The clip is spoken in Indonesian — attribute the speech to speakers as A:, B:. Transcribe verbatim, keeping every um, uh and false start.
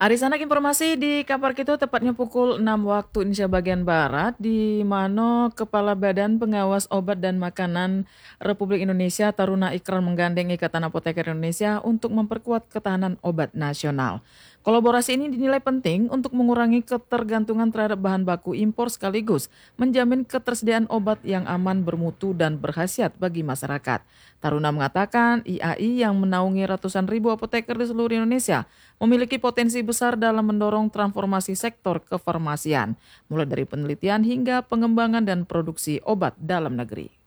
A: Arisanak informasi di Kabar Kitu tepatnya pukul enam waktu Indonesia bagian Barat, di mana Kepala Badan Pengawas Obat dan Makanan Republik Indonesia Taruna Ikrar menggandeng Ikatan Apoteker Indonesia untuk memperkuat ketahanan obat nasional. Kolaborasi ini dinilai penting untuk mengurangi ketergantungan terhadap bahan baku impor sekaligus menjamin ketersediaan obat yang aman, bermutu, dan berkhasiat bagi masyarakat. Taruna mengatakan I A I yang menaungi ratusan ribu apoteker di seluruh Indonesia memiliki potensi besar dalam mendorong transformasi sektor kefarmasian, mulai dari penelitian hingga pengembangan dan produksi obat dalam negeri.